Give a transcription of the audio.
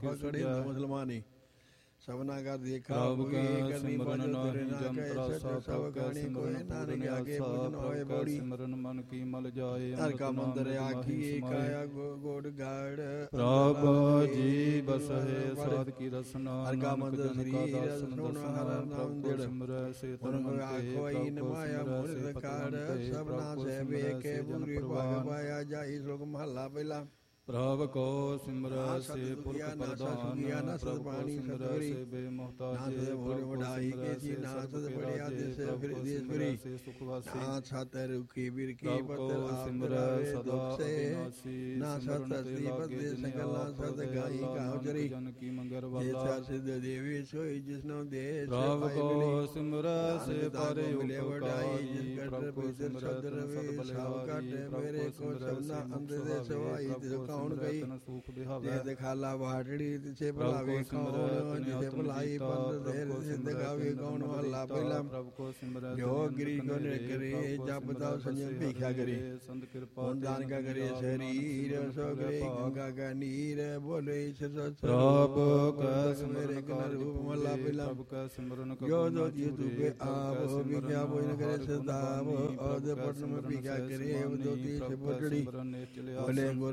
ਪਕੜੇ ਮੁਸਲਮਾਨੀ ਸਭਨਾ ਕਰ ਦੇਖਾ ਪ੍ਰਭ ਕੈ ਸਿਮਰਨ ਨਾਹੀ ਜਮ ਤਰਾਸਾ ਪ੍ਰਭ ਕੈ ਸਿਮਰਨ ਪੂਰਨ ਆਸਾ ਪ੍ਰਭ ਕੈ ਸਿਮਰਨ ਮਨ ਕੀ ਮਲ ਜਾਏ ਹਰ ਕਾ ਮੰਦਰ ਆਖੀਏ ਕਾਇਆ ਗੋੜ ਗਾੜ ਪ੍ਰਭ ਜੀ ਬਸਹਿ ਸਾਧ ਕੀ ਰਸਨਾ ਹਰ ਕਾ ਮੰਦਰ ਜਨ ਕਾ ਦਰਸ਼ਨ ਸੋਨਾ ਹਰ ਨਾਮ ਦੇੜ ਸਿਮਰੈ ਸੇ ਤਨ ਉਨ ਮਨ ਆਖੋਈ ਨਮਾਇਆ ਮੂਰਤ ਕਾੜ ਸਭਨਾ ਸੇ ਵੇਖੇ ਬੁਰੀ ਭਗਵਾਇਆ ਜਾਈ ਸ਼ਲੋਕ ਮਹੱਲਾ ਪਹਿਲਾ ਪ੍ਰਭ ਕੋ ਸਿਮਰੈ ਸੇ ਪੁਰਖ ਪ੍ਰਧਾਨ ਪ੍ਰਭ ਕੋ ਸਿਮਰੈ ਸੇ ਬੇਮੁਹਤਾਜ ਭੋਰ ਵਡਾਈ ਕੇ ਜੀ ਨਾਥ ਬੜਿਆ ਦਿਸ ਫਿਰ ਦੇਸਵਰੀ ਸੇ ਸੁਖ ਵਾਸੀ ਨਾ ਸਤ ਰੁਕੀ ਬਿਰ ਕੀ ਪ੍ਰਭ ਪਤਰ ਕੋ ਆਪ ਸਿਮਰੈ ਰਾਵੇ ਸਦਾ ਦੁਖ ਸੇ ਅਬਿਨਾਸੀ ਨਾ ਸਤ ਸ੍ਰੀ ਪਤਿ ਸੰਗਲਾ ਸਦ ਗਾਈ ਗਾਉਜਰੀ ਜਨ ਕੀ ਮੰਗਰ ਜੇ ਵਾਲਾ ਸਿਧ ਦੇਵੀ ਸੋਈ ਜਿਸਨੋ ਦੇ ਪ੍ਰਭ ਕੋ ਸਿਮਰੈ ਸੇ ਪਰਿ ਵਡਾਈ ਜਿਸ ਉਪਕਾਰੀ ਕਰ ਪ੍ਰਭ ਕੋ ਪਵਿੱਤਰ ਸਿਮਰੈ ਸ਼ਬਦ ਤਨ ਰਵੇ ਸਦ ਸਾਉ ਬਲਿਹਾਰੀ ਘਟ ਮੇਰੇ ਕੋ ਸਭਨਾ ਅੰਦਰ ਦੇ ਸਵਾਈ ਤਿਸ ਕੌਣ ਗਈ ਸੁਖ ਜੇ ਬਿਹਾਵੈ ਦਿਖਾਲਾ ਬਾਟੜੀ ਤਿਸੇ ਭਲਾਵੇ ਕੌਣ ਜਿਸੇ ਭਲਾਈ ਪੰਦ ਦੇਰ ਸਿੰਧ ਗਾਵੇ ਕੌਣ ਹੱਲਾ ਪਹਿਲਾ ਪ੍ਰਭ ਕੋ ਸਿਮਰੈ ਜੋ ਗਿਰੀ ਕੋ ਨਿਰ ਕਰੇ ਜਪ ਤਾ ਸੰਜਮ ਭੀਖਿਆ ਕਰੇ ਸੰਤ ਕਿਰਪਾ ਹੁਣ ਦਾਨ ਕਾ ਕਰੇ ਸਰੀਰ ਸੋ ਕਰੇ ਗੰਗਾ ਕਾ ਨੀਰ ਬੋਲੇ ਸਤ ਪ੍ਰਭ ਕੈ ਮੇਰੇ ਸਿਮਰਨ ਕਨ ਰੂਪ ਮਹਲਾ ਪਹਿਲਾ ਪ੍ਰਭ ਕੈ ਸਿਮਰਨ ਜੋ ਜੋ ਜੀ ਤੁਕੇ ਆਪ ਵਿਖਿਆ ਬੋਇਨ ਕਰੇ ਸਦਾਵ ਅਦ ਪਟਨ ਮੈਂ ਭੀਖਿਆ ਕਰੇ ਉਹ ਦੋਤੀ ਸੇ ਬੋਟੜੀ ਬੋਲੇ ਗੁਰ